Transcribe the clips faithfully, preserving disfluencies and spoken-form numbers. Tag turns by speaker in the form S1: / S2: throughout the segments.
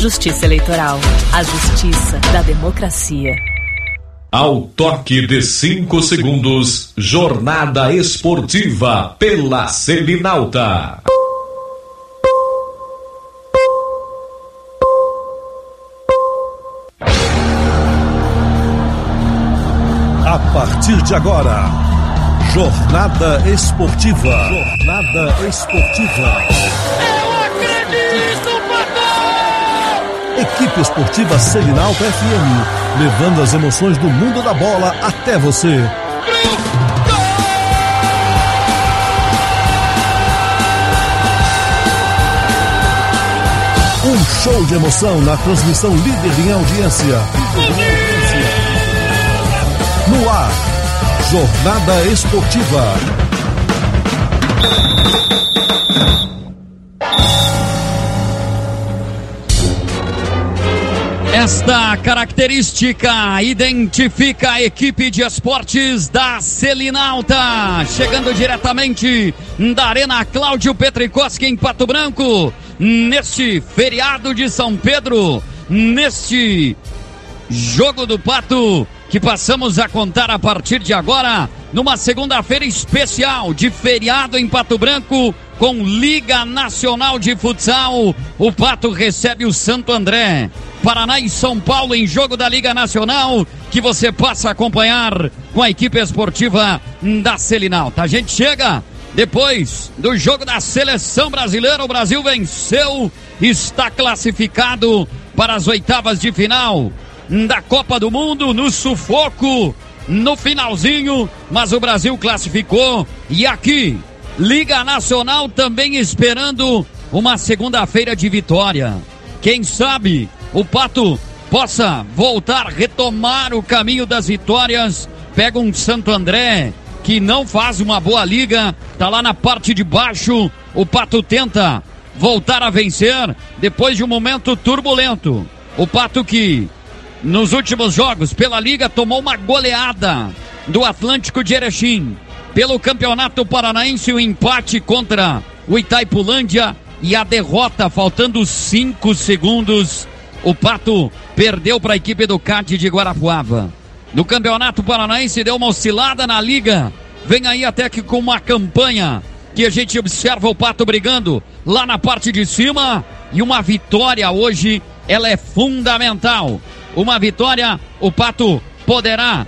S1: Justiça Eleitoral. A justiça da democracia.
S2: Ao toque de cinco segundos, Jornada Esportiva pela Selinalta.
S3: A partir de agora, Jornada Esportiva. Jornada Esportiva.
S4: Eu acredito, papai!
S3: Equipe Esportiva Selinalta F M, levando as emoções do mundo da bola até você. Um show de emoção na transmissão líder em audiência. No ar, Jornada Esportiva.
S5: Esta característica identifica a equipe de esportes da Selinalta, chegando diretamente da Arena Cláudio Petrikowski em Pato Branco, neste feriado de São Pedro, neste Jogo do Pato, que passamos a contar a partir de agora, numa segunda-feira especial de feriado em Pato Branco, com Liga Nacional de Futsal. O Pato recebe o Santo André. Paraná e São Paulo em jogo da Liga Nacional, que você passa a acompanhar com a equipe esportiva da Selinalta. A gente chega depois do jogo da Seleção Brasileira. O Brasil venceu, está classificado para as oitavas de final da Copa do Mundo, no sufoco, no finalzinho, mas o Brasil classificou. E aqui, Liga Nacional também esperando uma segunda-feira de vitória. Quem sabe o Pato possa voltar, retomar o caminho das vitórias. Pega um Santo André que não faz uma boa liga, tá lá na parte de baixo. O Pato tenta voltar a vencer depois de um momento turbulento. O Pato que nos últimos jogos pela Liga tomou uma goleada do Atlântico de Erechim. Pelo Campeonato Paranaense, o empate contra o Itaipulândia e a derrota faltando cinco segundos. O Pato perdeu para a equipe do C A D de Guarapuava. No Campeonato Paranaense deu uma oscilada na Liga. Vem aí até que com uma campanha que a gente observa o Pato brigando lá na parte de cima. E uma vitória hoje, ela é fundamental. Uma vitória, o Pato poderá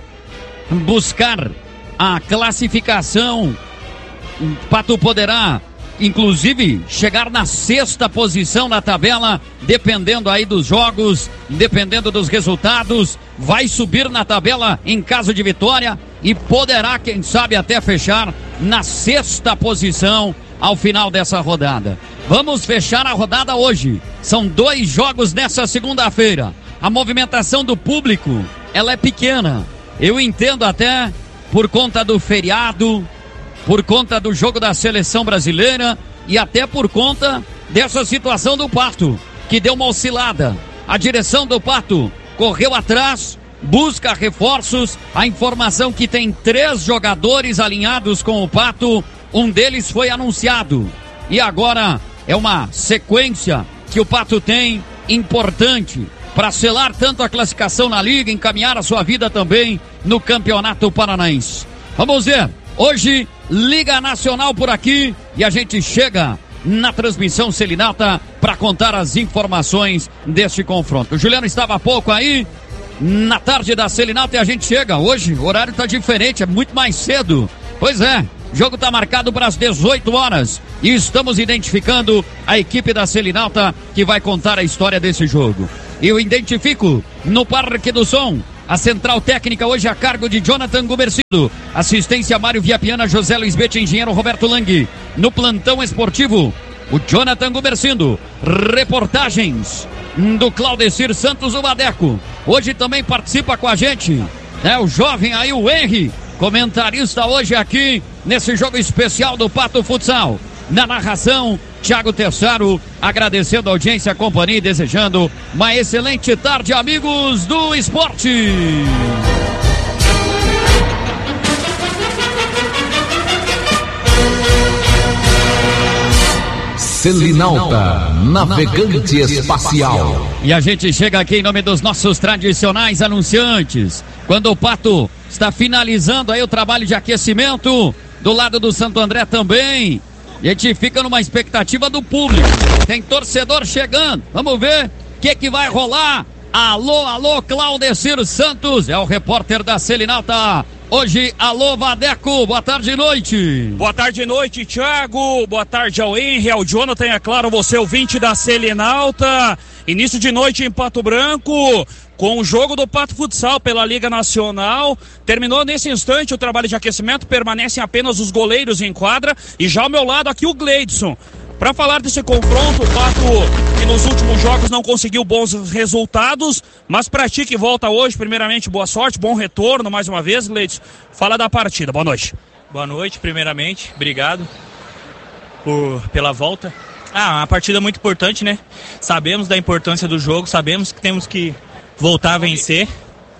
S5: buscar a classificação. O Pato poderá, inclusive, chegar na sexta posição na tabela, dependendo aí dos jogos, dependendo dos resultados. Vai subir na tabela em caso de vitória e poderá, quem sabe, até fechar na sexta posição ao final dessa rodada. Vamos fechar a rodada hoje. São dois jogos nessa segunda-feira. A movimentação do público, ela é pequena. Eu entendo até por conta do feriado, por conta do jogo da Seleção Brasileira e até por conta dessa situação do Pato, que deu uma oscilada. A direção do Pato correu atrás, busca reforços. A informação que tem três jogadores alinhados com o Pato, um deles foi anunciado. E agora é uma sequência que o Pato tem importante para selar tanto a classificação na Liga, encaminhar a sua vida também no Campeonato Paranaense. Vamos ver, hoje Liga Nacional por aqui e a gente chega na transmissão Selinalta para contar as informações deste confronto. O Juliano estava há pouco aí na tarde da Selinalta e a gente chega. Hoje o horário está diferente, é muito mais cedo. Pois é, o jogo está marcado para as dezoito horas e estamos identificando a equipe da Selinalta que vai contar a história desse jogo. Eu identifico no Parque do Som a central técnica hoje a cargo de Jonathan Gumercindo, assistência Mário Viapiana, José Luiz Bete, engenheiro Roberto Lang. No plantão esportivo, o Jonathan Gumercindo, reportagens do Claudecir Santos, o Badeco. Hoje também participa com a gente, né, o jovem aí, o Henry, comentarista hoje aqui nesse jogo especial do Pato Futsal. Na narração, Thiago Tessaro, agradecendo a audiência, a companhia e desejando uma excelente tarde, amigos do esporte.
S2: Selinalta, navegante espacial.
S5: E a gente chega aqui em nome dos nossos tradicionais anunciantes. Quando o Pato está finalizando aí o trabalho de aquecimento, do lado do Santo André também, a gente fica numa expectativa do público. Tem torcedor chegando, vamos ver o que que vai rolar. Alô, alô, Claudecir Santos, é o repórter da Selinalta. Hoje, alô, Vadeco, boa tarde e noite.
S6: Boa tarde e noite, Thiago. Boa tarde ao Henry, ao Jonathan, é claro, você ouvinte da Selinalta. Início de noite em Pato Branco, com o jogo do Pato Futsal pela Liga Nacional. Terminou nesse instante o trabalho de aquecimento, permanecem apenas os goleiros em quadra. E já ao meu lado aqui o Gleidson. Para falar desse confronto, o Pato que nos últimos jogos não conseguiu bons resultados, mas pra ti que volta hoje, primeiramente, boa sorte, bom retorno mais uma vez, Gleidson. Fala da partida, boa noite.
S7: Boa noite, primeiramente, obrigado por, pela volta. Ah, uma partida muito importante, né? Sabemos da importância do jogo, sabemos que temos que voltar a vencer.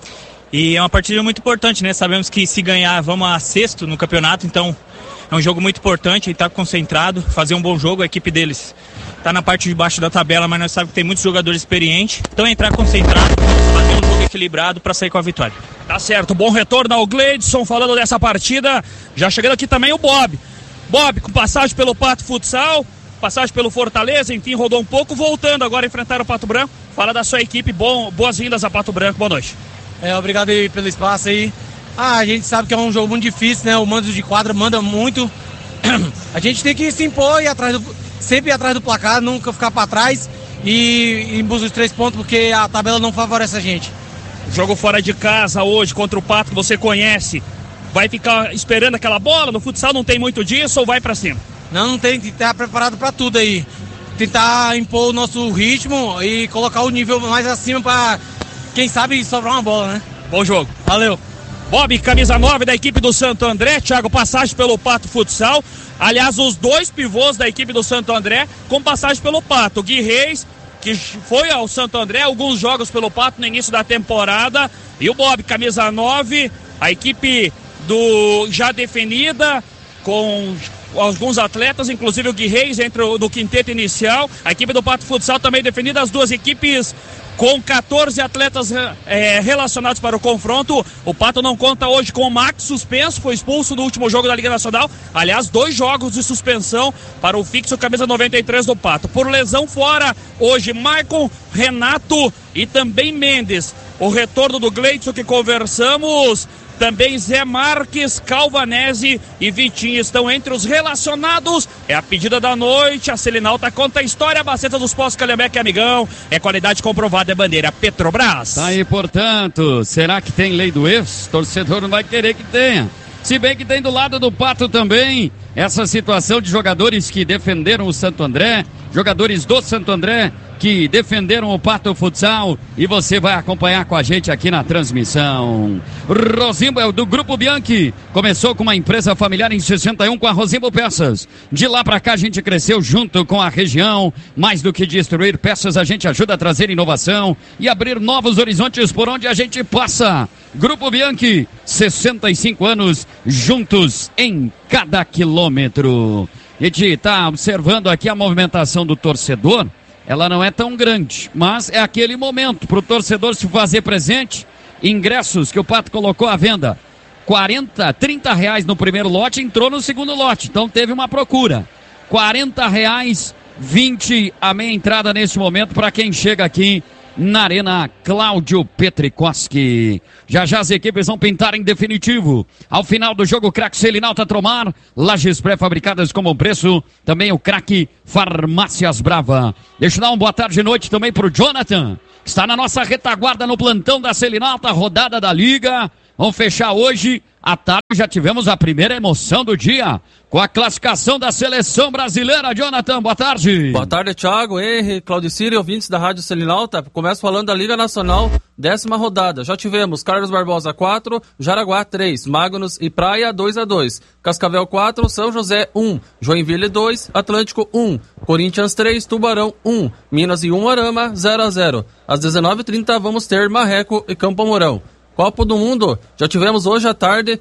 S7: E é uma partida muito importante, né? Sabemos que se ganhar, vamos a sexto no campeonato, então é um jogo muito importante, ele está concentrado, fazer um bom jogo, a equipe deles está na parte de baixo da tabela, mas nós sabemos que tem muitos jogadores experientes, então entrar concentrado, fazer um jogo equilibrado para sair com a vitória.
S6: Tá certo, bom retorno ao Gleidson, falando dessa partida, já chegando aqui também o Bob. Bob, com passagem pelo Pato Futsal, passagem pelo Fortaleza, enfim, rodou um pouco, voltando agora a enfrentar o Pato Branco. Fala da sua equipe, bom, boas-vindas a Pato Branco, boa noite.
S8: É, obrigado aí pelo espaço aí. Ah, a gente sabe que é um jogo muito difícil, né? O mando de quadra manda muito. A gente tem que se impor e ir atrás do, sempre ir atrás do placar, nunca ficar para trás e, e em busca dos três pontos, porque a tabela não favorece a gente.
S6: Jogo fora de casa hoje contra o Pato, que você conhece. Vai ficar esperando aquela bola? No futsal não tem muito disso ou vai para cima?
S8: Não, não tem que estar preparado para tudo aí. Tentar impor o nosso ritmo e colocar o nível mais acima para, quem sabe, sobrar uma bola, né?
S6: Bom jogo.
S8: Valeu.
S6: Bob, camisa nove da equipe do Santo André. Thiago, passagem pelo Pato Futsal. Aliás, os dois pivôs da equipe do Santo André com passagem pelo Pato. Gui Reis, que foi ao Santo André, alguns jogos pelo Pato no início da temporada. E o Bob, camisa nove, a equipe do já definida, com alguns atletas, inclusive o Gui Reis entra no quinteto inicial. A equipe do Pato Futsal também definida, as duas equipes com quatorze atletas é, relacionados para o confronto. O Pato não conta hoje com o Max suspenso, foi expulso no último jogo da Liga Nacional. Aliás, dois jogos de suspensão para o fixo camisa noventa e três do Pato. Por lesão fora, hoje, Maicon, Renato e também Mendes. O retorno do Gleidson que conversamos, também Zé Marques, Calvanese e Vitinho estão entre os relacionados. É a pedida da noite, a Selinalta conta a história, a Baceta dos Postos Calhambeque, amigão. É qualidade comprovada, é bandeira Petrobras.
S5: Tá aí, portanto, será que tem lei do ex? Torcedor não vai querer que tenha. Se bem que tem do lado do Pato também essa situação de jogadores que defenderam o Santo André, jogadores do Santo André que defenderam o Pato Futsal, e você vai acompanhar com a gente aqui na transmissão. Rosimbo é do Grupo Bianchi, começou com uma empresa familiar em sessenta e um com a Rosimbo Peças. De lá pra cá a gente cresceu junto com a região, mais do que destruir peças, a gente ajuda a trazer inovação e abrir novos horizontes por onde a gente passa. Grupo Bianchi, sessenta e cinco anos, juntos em cada quilômetro. A gente está observando aqui a movimentação do torcedor. Ela não é tão grande, mas é aquele momento para o torcedor se fazer presente. Ingressos que o Pato colocou à venda, quarenta, trinta reais no primeiro lote, entrou no segundo lote, então teve uma procura. quarenta reais, vinte a meia entrada nesse momento para quem chega aqui na Arena Cláudio Petrikoski. Já já as equipes vão pintar em definitivo. Ao final do jogo, o craque Selinalta Tromar, lajes pré-fabricadas com bom preço, também o craque Farmácias Brava. Deixa eu dar uma boa tarde e noite também pro Jonathan, que está na nossa retaguarda no plantão da Selinalta, rodada da Liga. Vamos fechar hoje. À tarde já tivemos a primeira emoção do dia, com a classificação da seleção brasileira. Jonathan, boa tarde.
S9: Boa tarde, Thiago, Henry, Claudicir e ouvintes da Rádio Selinalta. Começo falando da Liga Nacional, décima rodada. Já tivemos Carlos Barbosa quatro, Jaraguá três, Magnus e Praia dois a dois, Cascavel quatro, São José um, Joinville dois, Atlântico um, Corinthians três, Tubarão um, Minas e um, Arama zero a zero. Às dezenove e trinta vamos ter Marreco e Campo Mourão. Copa do Mundo, já tivemos hoje à tarde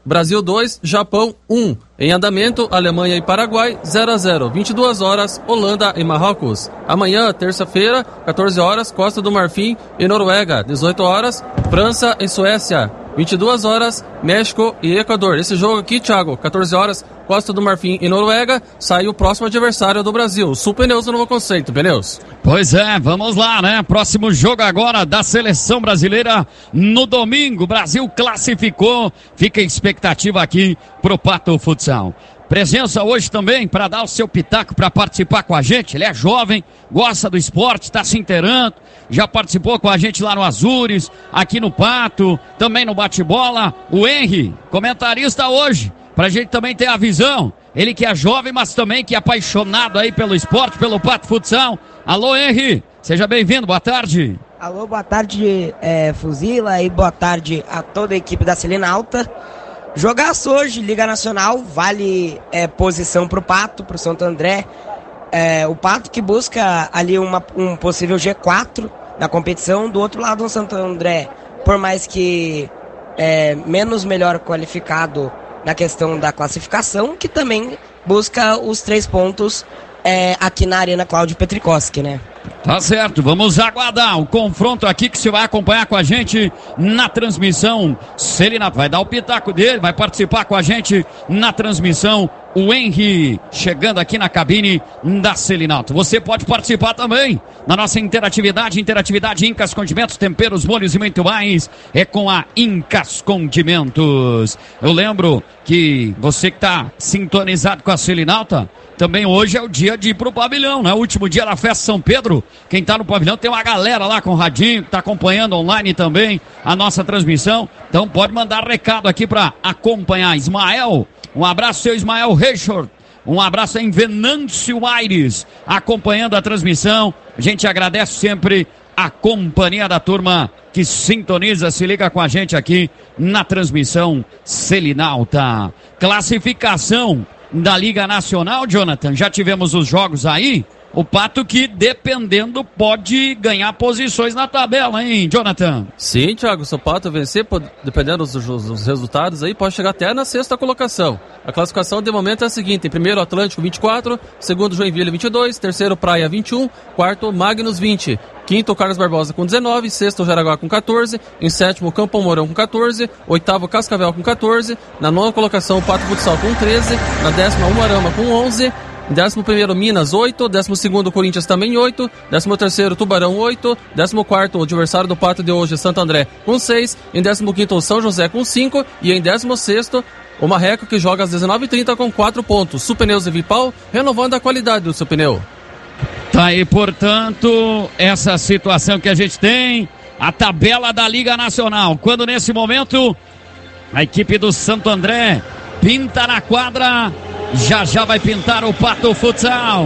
S9: Brasil dois, Japão um. Em andamento, Alemanha e Paraguai, zero a zero. vinte e duas horas, Holanda e Marrocos. Amanhã, terça-feira, quatorze horas, Costa do Marfim e Noruega. dezoito horas, França e Suécia. vinte e duas horas, México e Equador. Esse jogo aqui, Thiago, quatorze horas, Costa do Marfim e Noruega. Sai o próximo adversário do Brasil. Sul Pneus, no novo conceito, Pneus.
S5: Pois é, vamos lá, né? Próximo jogo agora da seleção brasileira no domingo. Brasil classificou. Fica a expectativa aqui pro Pato Futsal. Presença hoje também para dar o seu pitaco, para participar com a gente. Ele é jovem, gosta do esporte, está se inteirando. Já participou com a gente lá no Azures, aqui no Pato, também no Bate-Bola. O Henry, comentarista hoje, para a gente também ter a visão. Ele que é jovem, mas também que é apaixonado aí pelo esporte, pelo Pato Futsal. Alô, Henry, seja bem-vindo, boa tarde.
S10: Alô, boa tarde, é, Fuzila, e boa tarde a toda a equipe da Celina Alta. Jogaço hoje, Liga Nacional, vale é, posição pro Pato, pro Santo André. É, o Pato que busca ali uma, um possível G quatro na competição. Do outro lado, o Santo André, por mais que é, menos melhor qualificado na questão da classificação, que também busca os três pontos é, aqui na Arena Cláudio Petrikoski, né?
S5: Tá certo, vamos aguardar o confronto aqui que você vai acompanhar com a gente na transmissão. Celina vai dar o pitaco dele, vai participar com a gente na transmissão. O Henry chegando aqui na cabine da Celinato. Você pode participar também na nossa interatividade, interatividade Incas Condimentos, temperos, molhos e muito mais. É com a Incas Condimentos. Eu lembro que você que está sintonizado com a Celinalta, também hoje é o dia de ir pro pavilhão, né? O último dia da festa São Pedro. Quem tá no pavilhão tem uma galera lá com o radinho, que tá acompanhando online também a nossa transmissão. Então pode mandar recado aqui para acompanhar. Ismael, um abraço, seu Ismael Reichert. Um abraço em Venâncio Aires, acompanhando a transmissão. A gente agradece sempre a companhia da turma que sintoniza, se liga com a gente aqui na transmissão Celinalta. Classificação da Liga Nacional, Jonathan, já tivemos os jogos aí. O Pato que, dependendo, pode ganhar posições na tabela, hein, Jonathan?
S9: Sim, Thiago, se o Pato vencer, dependendo dos, dos resultados aí, pode chegar até na sexta colocação. A classificação de momento é a seguinte: em primeiro, Atlântico vinte e quatro, segundo, Joinville vinte e dois, terceiro, Praia vinte e um, quarto, Magnus vinte, quinto, Carlos Barbosa com dezenove, sexto, Jaraguá com catorze, em sétimo, Campo Mourão com catorze, oitavo, Cascavel com catorze, na nona colocação, o Pato Futsal com treze, na décima, Umuarama com onze, décimo primeiro, Minas, oito. décimo segundo, Corinthians também, oito. décimo terceiro, Tubarão, oito. décimo quarto, o adversário do Pato de hoje, Santo André, com seis. Em décimo quinto, o São José, com cinco. E em décimo sexto, o Marreco, que joga às dezenove e trinta com quatro pontos. Sul Pneus e Vipal, renovando a qualidade do seu pneu.
S5: Tá aí, portanto, essa situação que a gente tem. A tabela da Liga Nacional. Quando nesse momento, a equipe do Santo André pinta na quadra. Já já vai pintar o Pato Futsal.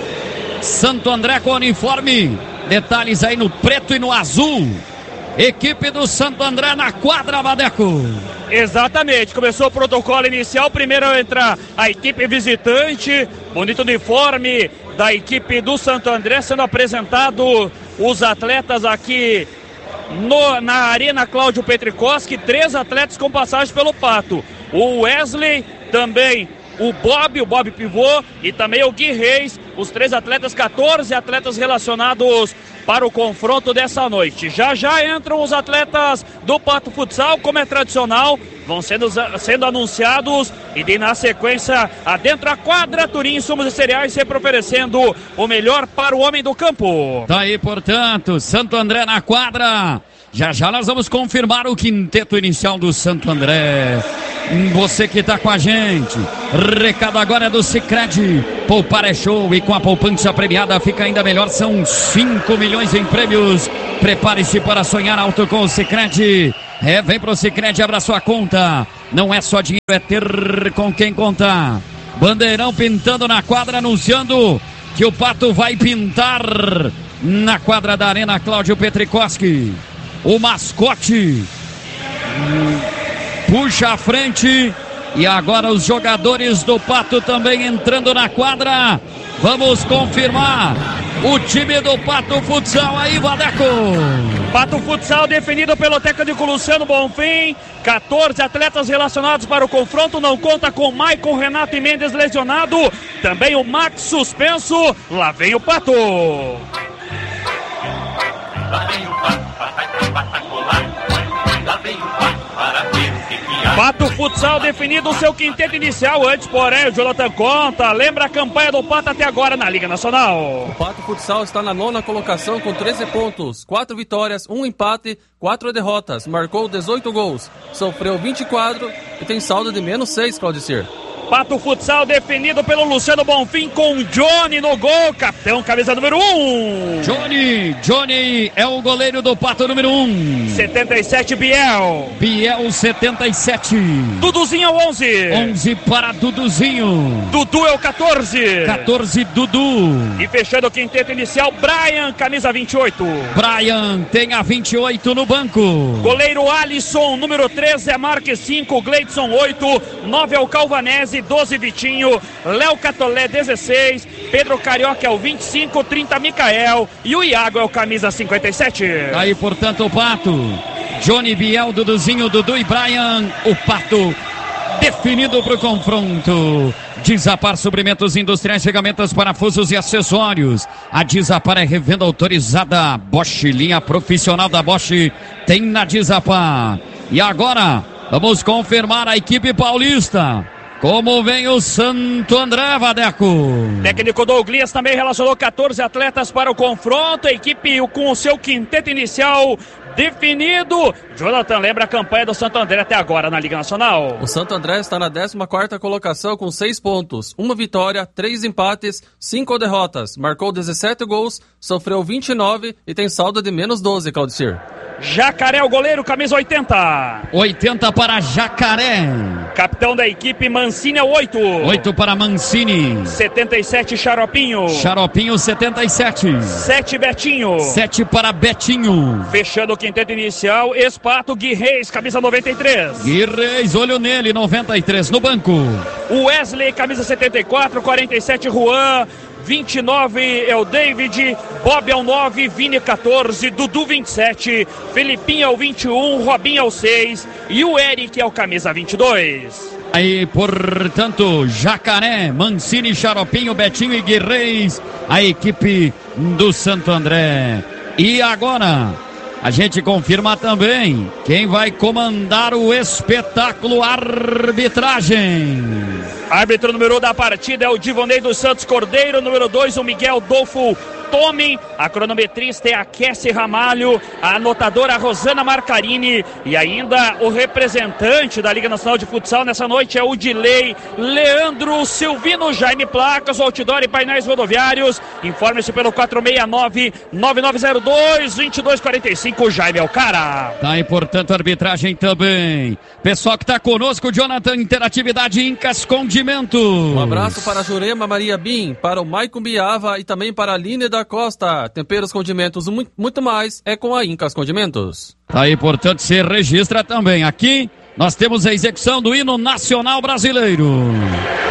S5: Santo André com uniforme. Detalhes aí no preto e no azul. Equipe do Santo André na quadra, Vadeco.
S6: Exatamente, começou o protocolo inicial. Primeiro a entrar a equipe visitante. Bonito uniforme da equipe do Santo André, sendo apresentado os atletas aqui no, na Arena Cláudio Petrikoski. Três atletas com passagem pelo Pato. O Wesley, também o Bob, o Bob Pivô e também o Gui Reis, os três atletas, quatorze atletas relacionados para o confronto dessa noite. Já já entram os atletas do Pato Futsal, como é tradicional, vão sendo, sendo anunciados e de, na sequência, adentro a quadra, Turim, insumos e cereais, sempre oferecendo o melhor para o homem do campo.
S5: Tá aí, portanto, Santo André na quadra. Já já nós vamos confirmar o quinteto inicial do Santo André. Você que está com a gente, recado agora é do Sicredi. Poupar é show e com a poupança premiada fica ainda melhor. São cinco milhões em prêmios. Prepare-se para sonhar alto com o Sicredi. É, vem pro Sicredi, abra sua conta. Não é só dinheiro, é ter com quem contar. Bandeirão pintando na quadra, anunciando que o Pato vai pintar na quadra da Arena Cláudio Petrikoski. O mascote puxa à frente e agora os jogadores do Pato também entrando na quadra. Vamos confirmar o time do Pato Futsal aí, Vadeco.
S6: Pato Futsal definido pelo técnico Luciano Bonfim. quatorze atletas relacionados para o confronto. Não conta com Maicon, Renato e Mendes lesionado. Também o Max suspenso. Lá vem o Pato. Lá vem o Pato, pato, patacolar. Lá vem o Pato para ver o que que há. Pato Futsal definido o seu quinteto inicial. Antes, porém, o Jonathan conta. Lembra a campanha do Pato até agora na Liga Nacional.
S9: O Pato Futsal está na nona colocação com treze pontos, quatro vitórias, um empate, quatro derrotas. Marcou dezoito gols, sofreu vinte e quatro e tem saldo de menos seis, Claudicir.
S6: Pato Futsal definido pelo Luciano Bonfim com Johnny no gol, capitão, camisa número um.
S5: Johnny, Johnny é o goleiro do Pato número um.
S6: setenta e sete, Biel.
S5: Biel, setenta e sete.
S6: Duduzinho, onze.
S5: onze para Duduzinho.
S6: Dudu é o quatorze.
S5: quatorze, Dudu.
S6: E fechando o quinteto inicial, Brian, camisa vinte e oito.
S5: Brian tem a vinte e oito no banco.
S6: Goleiro Alisson, número treze, é Marques cinco, Gleidson oito, nove é o Calvanese, doze Vitinho, Léo Catolé dezesseis, Pedro Carioca é o vinte e cinco, trinta Micael e o Iago é o camisa cinquenta e sete.
S5: Aí, portanto, o Pato, Johnny, Biel, Duduzinho, Dudu e Brian, o Pato definido para o confronto. Dizapar Suprimentos Industriais, ferramentas, parafusos e acessórios. A Dizapar é revenda autorizada Bosch, linha profissional da Bosch tem na Dizapar. E agora vamos confirmar a equipe paulista. Como vem o Santo André, Vadeco?
S6: Técnico Douglas também relacionou quatorze atletas para o confronto. A equipe com o seu quinteto inicial definido. Jonathan, lembra a campanha do Santo André até agora na Liga Nacional?
S9: O Santo André está na décima quarta colocação com seis pontos, uma vitória, três empates, cinco derrotas. Marcou dezessete gols, sofreu vinte e nove e tem saldo de menos doze, Claudicir.
S6: Jacaré, o goleiro, camisa oitenta.
S5: oitenta para Jacaré.
S6: Capitão da equipe, Mancini é o oito.
S5: oito para Mancini.
S6: setenta e sete, Xaropinho.
S5: Xaropinho, setenta e sete.
S6: sete, Betinho.
S5: sete para Betinho.
S6: Fechando o quinteto inicial, Espato, Gui Reis, camisa noventa e três.
S5: Gui Reis, olho nele, noventa e três no banco.
S6: Wesley, camisa setenta e quatro, quarenta e sete, Juan. vinte e nove é o David, Bob é o nove, Vini quatorze, Dudu vinte e sete, Felipinho é o vinte e um, Robinho é o seis e o Eric é o camisa vinte e dois.
S5: Aí, portanto, Jacaré, Mancini, Xaropinho, Betinho e Gui Reis, a equipe do Santo André. E agora, a gente confirma também quem vai comandar o espetáculo arbitragem.
S6: Árbitro número um da partida é o Divonei dos Santos Cordeiro, número dois o Miguel Dolfo Tome, a cronometrista é a Kessi Ramalho, a anotadora Rosana Marcarini e ainda o representante da Liga Nacional de Futsal nessa noite é o Dilei Leandro Silvino Jaime Placas, outdoor e painéis rodoviários. Informe-se pelo quatro seis nove, nove nove zero dois, dois dois quatro cinco, Jaime é o cara.
S5: Tá aí, portanto, arbitragem também. Pessoal que tá conosco, Jonathan, Interatividade Incas Condimento.
S9: Um abraço para a Jurema Maria Bim, para o Maicon Biava e também para a Aline da Costa. Temperos, condimentos, muito, muito mais é com a Incas Condimentos.
S5: Tá aí, portanto, se registra também. Aqui nós temos a execução do hino nacional brasileiro.